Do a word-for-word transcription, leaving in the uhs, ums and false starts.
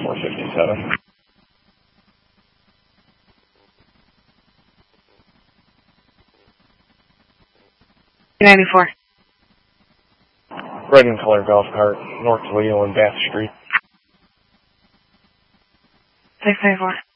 four fifty-seven. ninety-four. Red and color golf cart, North Toledo and Bath Street. six ninety-four.